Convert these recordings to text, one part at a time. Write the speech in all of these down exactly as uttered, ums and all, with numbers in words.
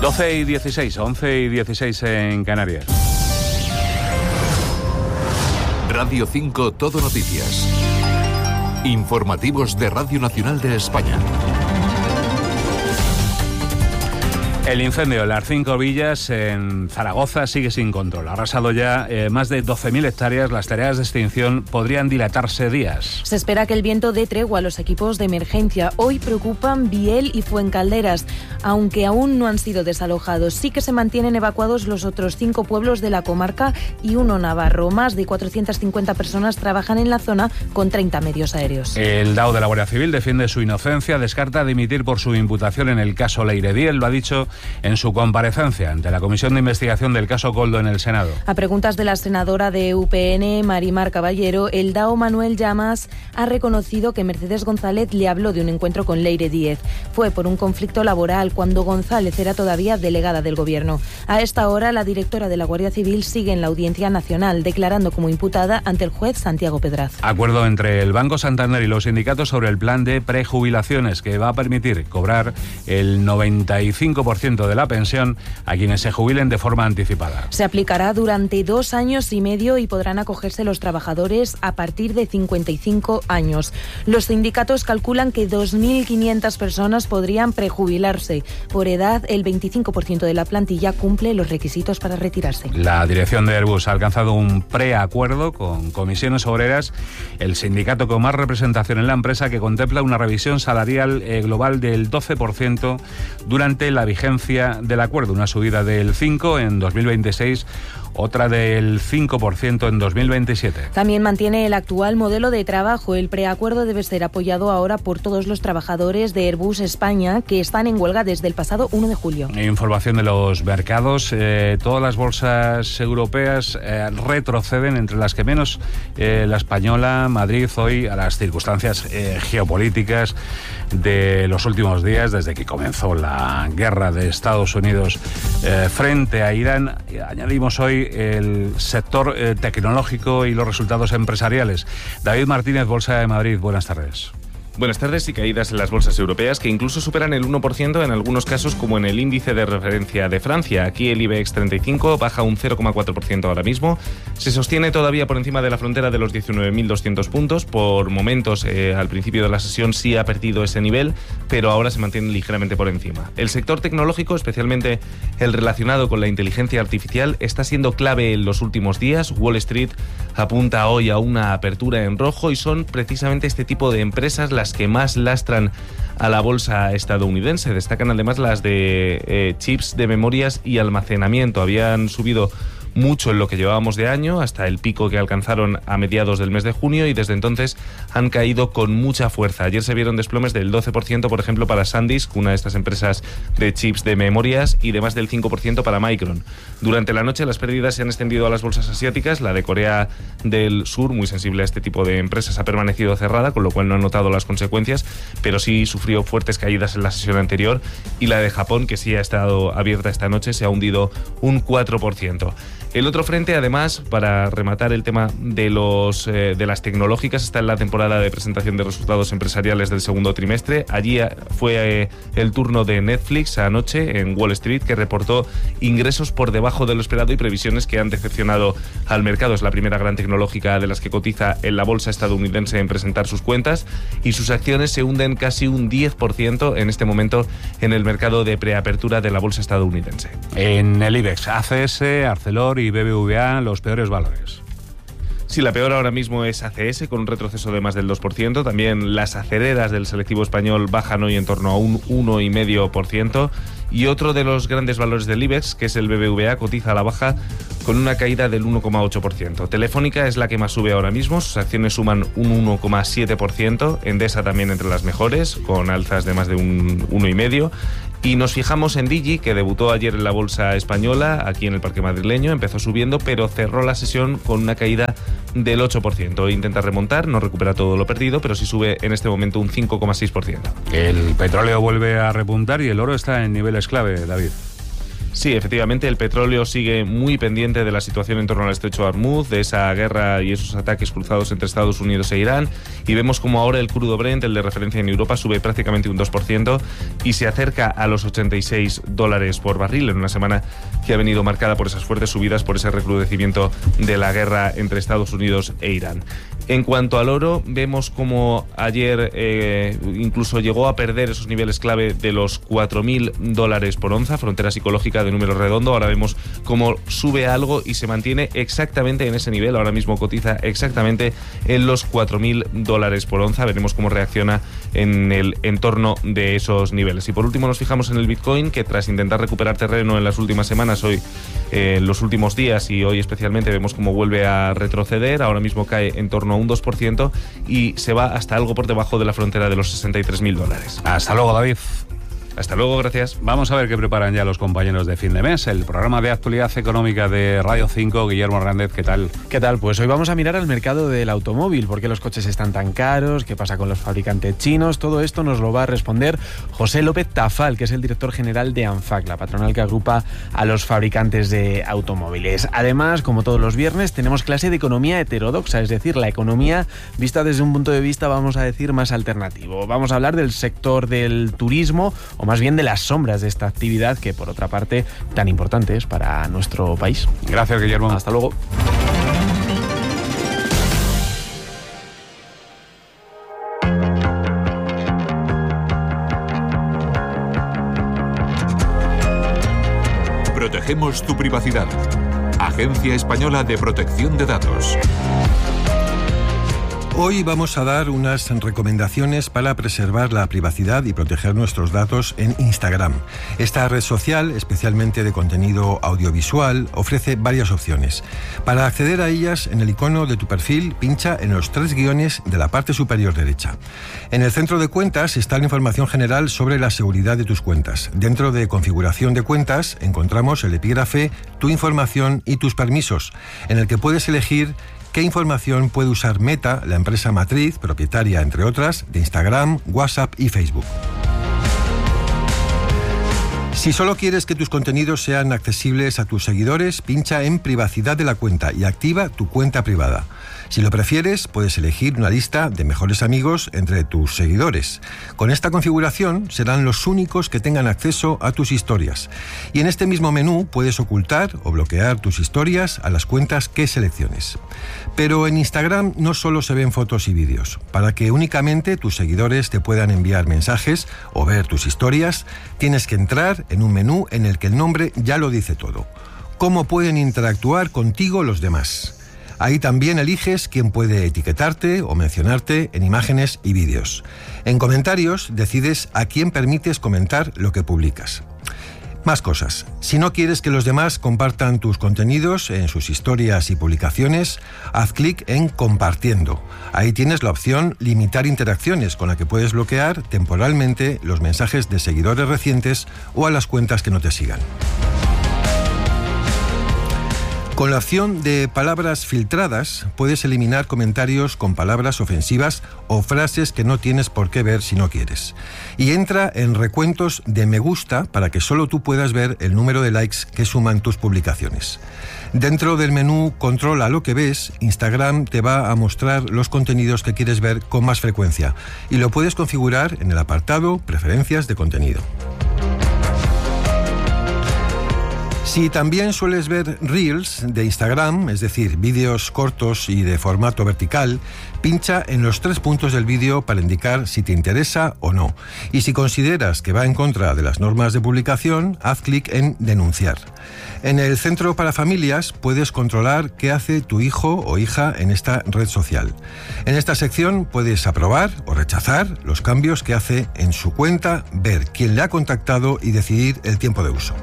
doce y dieciséis, once y dieciséis en Canarias. Radio cinco Todo Noticias. Informativos de Radio Nacional de España. El incendio de las Cinco Villas en Zaragoza sigue sin control. Ha arrasado ya eh, más de doce mil hectáreas. Las tareas de extinción podrían dilatarse días. Se espera que el viento dé tregua a los equipos de emergencia. Hoy preocupan Biel y Fuencalderas, aunque aún no han sido desalojados. Sí que se mantienen evacuados los otros cinco pueblos de la comarca y uno navarro. Más de cuatrocientas cincuenta personas trabajan en la zona con treinta medios aéreos. El D A O de la Guardia Civil defiende su inocencia, descarta dimitir por su imputación en el caso Leirediel. Lo ha dicho en su comparecencia ante la Comisión de Investigación del caso Koldo en el Senado. A preguntas de la senadora de U P N, Marimar Caballero, el D A O Manuel Llamas ha reconocido que Mercedes González le habló de un encuentro con Leire Díez. Fue por un conflicto laboral cuando González era todavía delegada del Gobierno. A esta hora, la directora de la Guardia Civil sigue en la Audiencia Nacional, declarando como imputada ante el juez Santiago Pedraz. Acuerdo entre el Banco Santander y los sindicatos sobre el plan de prejubilaciones que va a permitir cobrar el noventa y cinco por ciento de la pensión a quienes se jubilen de forma anticipada. Se aplicará durante dos años y medio y podrán acogerse los trabajadores a partir de cincuenta y cinco años. Los sindicatos calculan que dos mil quinientas personas podrían prejubilarse. Por edad, el veinticinco por ciento de la plantilla cumple los requisitos para retirarse. La dirección de Airbus ha alcanzado un preacuerdo con Comisiones Obreras, el sindicato con más representación en la empresa, que contempla una revisión salarial eh, global del doce por ciento durante la vigencia del acuerdo, una subida del cinco por ciento en dos mil veintiséis, otra del cinco por ciento en dos mil veintisiete. También mantiene el actual modelo de trabajo. El preacuerdo debe ser apoyado ahora por todos los trabajadores de Airbus España que están en huelga desde el pasado uno de julio. Información de los mercados. Eh, todas las bolsas europeas eh, retroceden, entre las que menos eh, la española. Madrid hoy, a las circunstancias eh, geopolíticas de los últimos días, desde que comenzó la guerra de Estados Unidos eh, frente a Irán. Añadimos hoy el sector eh, tecnológico y los resultados empresariales. David Martínez, Bolsa de Madrid, buenas tardes. Buenas tardes. Y caídas en las bolsas europeas que incluso superan el uno por ciento en algunos casos, como en el índice de referencia de Francia. Aquí el IBEX treinta y cinco baja un cero coma cuatro por ciento ahora mismo. Se sostiene todavía por encima de la frontera de los diecinueve mil doscientos puntos. Por momentos, eh, al principio de la sesión sí ha perdido ese nivel, pero ahora se mantiene ligeramente por encima. El sector tecnológico, especialmente el relacionado con la inteligencia artificial, está siendo clave en los últimos días. Wall Street apunta hoy a una apertura en rojo y son precisamente este tipo de empresas las que más lastran a la bolsa estadounidense. Destacan además las de eh, chips de memorias y almacenamiento. Habían subido mucho en lo que llevábamos de año, hasta el pico que alcanzaron a mediados del mes de junio, y desde entonces han caído con mucha fuerza. Ayer se vieron desplomes del doce por ciento, por ejemplo, para SanDisk, una de estas empresas de chips de memorias, y de más del cinco por ciento para Micron. Durante la noche las pérdidas se han extendido a las bolsas asiáticas. La de Corea del Sur, muy sensible a este tipo de empresas, ha permanecido cerrada, con lo cual no ha notado las consecuencias, pero sí sufrió fuertes caídas en la sesión anterior, y la de Japón, que sí ha estado abierta esta noche, se ha hundido un cuatro por ciento. El otro frente, además, para rematar el tema de los eh, de las tecnológicas, está en la temporada de presentación de resultados empresariales del segundo trimestre. Allí fue eh, el turno de Netflix anoche en Wall Street, que reportó ingresos por debajo de lo esperado y previsiones que han decepcionado al mercado. Es la primera gran tecnológica de las que cotiza en la bolsa estadounidense en presentar sus cuentas, y sus acciones se hunden casi un diez por ciento en este momento en el mercado de preapertura de la bolsa estadounidense. En el IBEX, A C S, Arcelor y B B V A, los peores valores. Sí, la peor ahora mismo es A C S, con un retroceso de más del dos por ciento. También las acereras del selectivo español bajan hoy en torno a un uno coma cinco por ciento. Y otro de los grandes valores del IBEX, que es el B B V A, cotiza a la baja con una caída del uno coma ocho por ciento. Telefónica es la que más sube ahora mismo, sus acciones suman un uno coma siete por ciento. Endesa también entre las mejores, con alzas de más de un uno coma cinco por ciento. Y nos fijamos en Digi, que debutó ayer en la bolsa española, aquí en el Parque Madrileño, empezó subiendo, pero cerró la sesión con una caída del ocho por ciento. Intenta remontar, no recupera todo lo perdido, pero sí sube en este momento un cinco coma seis por ciento. El petróleo vuelve a repuntar y el oro está en niveles clave, David. Sí, efectivamente, el petróleo sigue muy pendiente de la situación en torno al estrecho de Hormuz, de esa guerra y esos ataques cruzados entre Estados Unidos e Irán, y vemos como ahora el crudo Brent, el de referencia en Europa, sube prácticamente un dos por ciento y se acerca a los ochenta y seis dólares por barril en una semana que ha venido marcada por esas fuertes subidas, por ese recrudecimiento de la guerra entre Estados Unidos e Irán. En cuanto al oro, vemos como ayer eh, incluso llegó a perder esos niveles clave de los cuatro mil dólares por onza, frontera psicológica de número redondo. Ahora vemos cómo sube algo y se mantiene exactamente en ese nivel. Ahora mismo cotiza exactamente en los cuatro mil dólares por onza. Veremos cómo reacciona en el entorno de esos niveles. Y por último nos fijamos en el Bitcoin, que tras intentar recuperar terreno en las últimas semanas, hoy eh, en los últimos días y hoy especialmente, vemos cómo vuelve a retroceder. Ahora mismo cae en torno a un dos por ciento y se va hasta algo por debajo de la frontera de los sesenta y tres mil dólares. Hasta luego, David. Hasta luego, gracias. Vamos a ver qué preparan ya los compañeros de fin de mes. El programa de actualidad económica de Radio cinco, Guillermo Hernández, ¿qué tal? ¿Qué tal? Pues hoy vamos a mirar al mercado del automóvil. ¿Por qué los coches están tan caros? ¿Qué pasa con los fabricantes chinos? Todo esto nos lo va a responder José López Tafal, que es el director general de ANFAC, la patronal que agrupa a los fabricantes de automóviles. Además, como todos los viernes, tenemos clase de economía heterodoxa, es decir, la economía vista desde un punto de vista, vamos a decir, más alternativo. Vamos a hablar del sector del turismo, o más bien de las sombras de esta actividad que, por otra parte, tan importante es para nuestro país. Gracias, Guillermo. Hasta luego. Protegemos tu privacidad. Agencia Española de Protección de Datos. Hoy vamos a dar unas recomendaciones para preservar la privacidad y proteger nuestros datos en Instagram. Esta red social, especialmente de contenido audiovisual, ofrece varias opciones. Para acceder a ellas, en el icono de tu perfil, pincha en los tres guiones de la parte superior derecha. En el centro de cuentas está la información general sobre la seguridad de tus cuentas. Dentro de configuración de cuentas encontramos el epígrafe Tu información y tus permisos, en el que puedes elegir qué información puede usar Meta, la empresa matriz, propietaria, entre otras, de Instagram, WhatsApp y Facebook. Si solo quieres que tus contenidos sean accesibles a tus seguidores, pincha en Privacidad de la cuenta y activa tu cuenta privada. Si lo prefieres, puedes elegir una lista de mejores amigos entre tus seguidores. Con esta configuración serán los únicos que tengan acceso a tus historias. Y en este mismo menú puedes ocultar o bloquear tus historias a las cuentas que selecciones. Pero en Instagram no solo se ven fotos y vídeos. Para que únicamente tus seguidores te puedan enviar mensajes o ver tus historias, tienes que entrar en un menú en el que el nombre ya lo dice todo. ¿Cómo pueden interactuar contigo los demás? Ahí también eliges quién puede etiquetarte o mencionarte en imágenes y vídeos. En comentarios decides a quién permites comentar lo que publicas. Más cosas. Si no quieres que los demás compartan tus contenidos en sus historias y publicaciones, haz clic en Compartiendo. Ahí tienes la opción Limitar interacciones, con la que puedes bloquear temporalmente los mensajes de seguidores recientes o a las cuentas que no te sigan. Con la opción de palabras filtradas, puedes eliminar comentarios con palabras ofensivas o frases que no tienes por qué ver si no quieres. Y entra en recuentos de me gusta para que solo tú puedas ver el número de likes que suman tus publicaciones. Dentro del menú Controla lo que ves, Instagram te va a mostrar los contenidos que quieres ver con más frecuencia y lo puedes configurar en el apartado Preferencias de contenido. Si también sueles ver Reels de Instagram, es decir, vídeos cortos y de formato vertical, pincha en los tres puntos del vídeo para indicar si te interesa o no. Y si consideras que va en contra de las normas de publicación, haz clic en Denunciar. En el centro para familias puedes controlar qué hace tu hijo o hija en esta red social. En esta sección puedes aprobar o rechazar los cambios que hace en su cuenta, ver quién le ha contactado y decidir el tiempo de uso.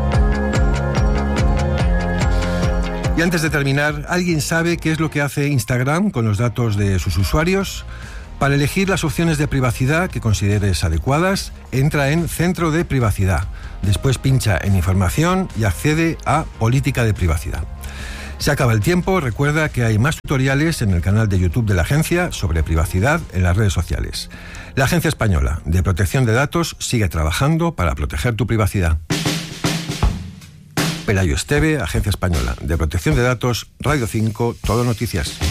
Y antes de terminar, ¿alguien sabe qué es lo que hace Instagram con los datos de sus usuarios? Para elegir las opciones de privacidad que consideres adecuadas, entra en Centro de Privacidad. Después pincha en Información y accede a Política de Privacidad. Se acaba el tiempo. Recuerda que hay más tutoriales en el canal de YouTube de la agencia sobre privacidad en las redes sociales. La Agencia Española de Protección de Datos sigue trabajando para proteger tu privacidad. Pelayo Esteve, Agencia Española de Protección de Datos, Radio cinco, Todo Noticias.